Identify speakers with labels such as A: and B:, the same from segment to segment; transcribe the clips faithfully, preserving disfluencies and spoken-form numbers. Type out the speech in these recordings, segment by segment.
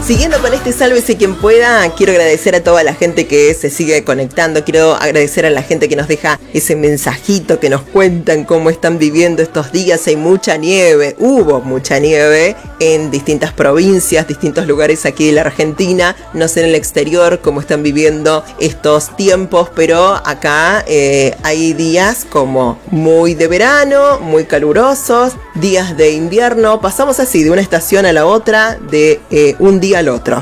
A: Siguiendo con este Sálvese quien pueda, quiero agradecer a toda la gente que se sigue conectando, quiero agradecer a la gente que nos deja ese mensajito, que nos cuentan cómo están viviendo estos días. Hay mucha nieve, hubo mucha nieve en distintas provincias, distintos lugares aquí de la Argentina, no sé en el exterior cómo están viviendo estos tiempos, pero acá eh, hay días como muy de verano, muy calurosos, días de invierno, pasamos así de una estación a la otra, de eh, un día al otro.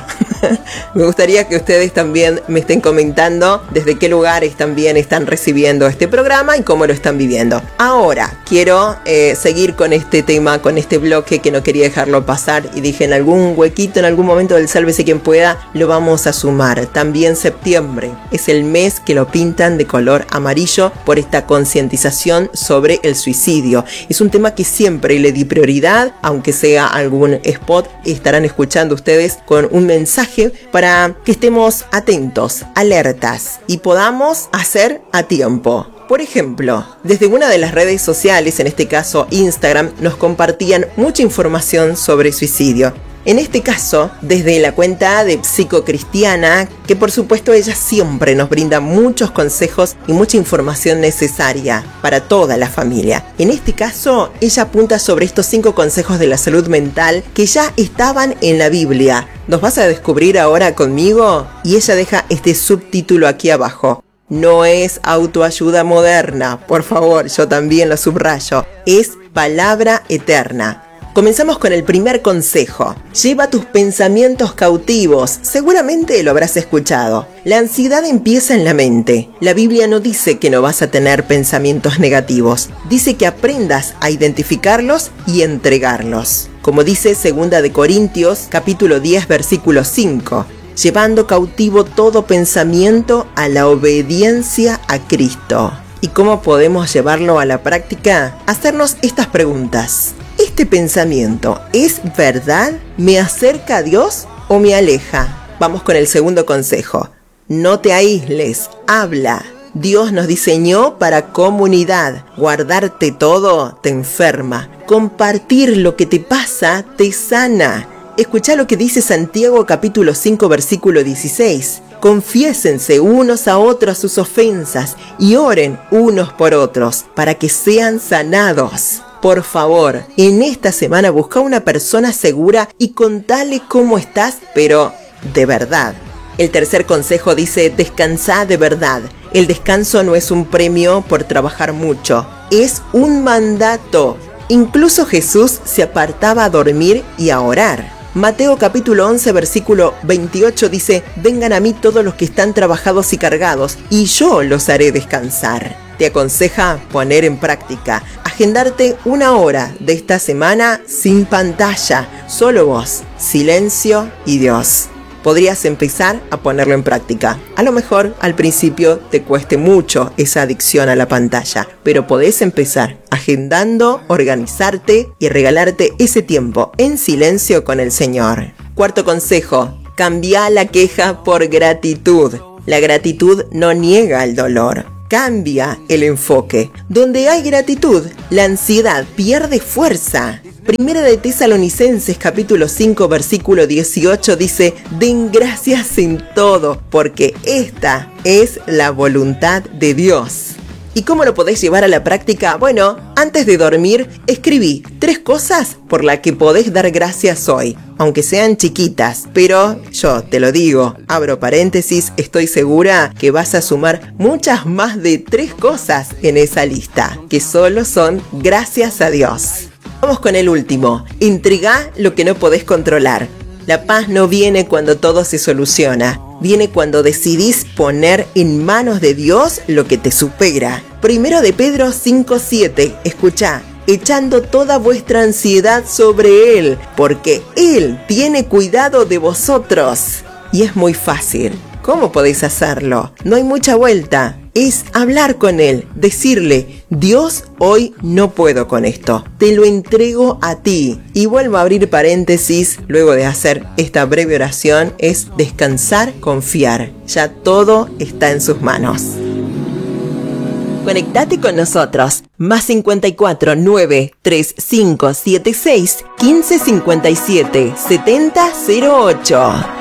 A: Me gustaría que ustedes también me estén comentando desde qué lugares también están recibiendo este programa y cómo lo están viviendo. Ahora, quiero eh, seguir con este tema, con este bloque que no quería dejarlo pasar y dije en algún huequito, en algún momento del Sálvese quien pueda, lo vamos a sumar. También septiembre es el mes que lo pintan de color amarillo por esta concientización sobre el suicidio. Es un tema que siempre le di prioridad, aunque sea algún spot, estarán escuchando ustedes con un mensaje para que estemos atentos, alertas y podamos hacer a tiempo. Por ejemplo, desde una de las redes sociales, en este caso Instagram, nos compartían mucha información sobre suicidio. En este caso, desde la cuenta de Psicocristiana, que por supuesto ella siempre nos brinda muchos consejos y mucha información necesaria para toda la familia. En este caso, ella apunta sobre estos cinco consejos de la salud mental que ya estaban en la Biblia. ¿Los vas a descubrir ahora conmigo? Y ella deja este subtítulo aquí abajo. No es autoayuda moderna, por favor, yo también lo subrayo. Es palabra eterna. Comenzamos con el primer consejo. Lleva tus pensamientos cautivos. Seguramente lo habrás escuchado. La ansiedad empieza en la mente. La Biblia no dice que no vas a tener pensamientos negativos. Dice que aprendas a identificarlos y entregarlos. Como dice segunda de Corintios, capítulo diez, versículo cinco. Llevando cautivo todo pensamiento a la obediencia a Cristo. ¿Y cómo podemos llevarlo a la práctica? Hacernos estas preguntas. ¿Este pensamiento es verdad? ¿Me acerca a Dios o me aleja? Vamos con el segundo consejo. No te aísles, habla. Dios nos diseñó para comunidad. Guardarte todo te enferma. Compartir lo que te pasa te sana. Escuchá lo que dice Santiago capítulo cinco versículo dieciséis. Confiésense unos a otros sus ofensas y oren unos por otros para que sean sanados. Por favor, en esta semana busca una persona segura y contale cómo estás, pero de verdad. El tercer consejo dice, descansa de verdad. El descanso no es un premio por trabajar mucho, es un mandato. Incluso Jesús se apartaba a dormir y a orar. Mateo capítulo once versículo veintiocho dice, vengan a mí todos los que están trabajados y cargados, y yo los haré descansar. Te aconseja poner en práctica, agendarte una hora de esta semana sin pantalla, solo vos, silencio y Dios. Podrías empezar a ponerlo en práctica. A lo mejor al principio te cueste mucho esa adicción a la pantalla, pero podés empezar agendando, organizarte y regalarte ese tiempo en silencio con el Señor. Cuarto consejo, cambia la queja por gratitud. La gratitud no niega el dolor. Cambia el enfoque. Donde hay gratitud, la ansiedad pierde fuerza. Primera de Tesalonicenses capítulo cinco versículo dieciocho dice, den gracias en todo, porque esta es la voluntad de Dios. ¿Y cómo lo podés llevar a la práctica? Bueno, antes de dormir, escribí tres cosas por las que podés dar gracias hoy, aunque sean chiquitas, pero yo te lo digo, abro paréntesis, estoy segura que vas a sumar muchas más de tres cosas en esa lista, que solo son gracias a Dios. Vamos con el último, entregá lo que no podés controlar. La paz no viene cuando todo se soluciona, viene cuando decidís poner en manos de Dios lo que te supera. Primero de Pedro cinco siete, escuchá, echando toda vuestra ansiedad sobre Él, porque Él tiene cuidado de vosotros. Y es muy fácil. ¿Cómo podéis hacerlo? No hay mucha vuelta. Es hablar con Él, decirle, Dios, hoy no puedo con esto, te lo entrego a ti. Y vuelvo a abrir paréntesis, luego de hacer esta breve oración, es descansar, confiar. Ya todo está en sus manos. Conectate con nosotros. Más cincuenta y cuatro nueve tres cinco siete seis uno cinco cinco siete siete cero ocho.